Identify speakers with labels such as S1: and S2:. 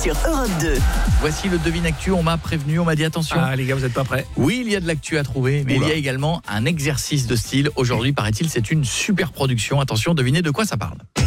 S1: sur Europe 2.
S2: Voici le Devine Actu, on m'a prévenu, on m'a dit attention.
S3: Ah les gars, vous n'êtes pas prêts?
S2: Oui, il y a de l'actu à trouver, mais
S3: Oula.
S2: il y a également un exercice de style. Aujourd'hui, paraît-il, c'est une super production. Attention, devinez de quoi ça parle.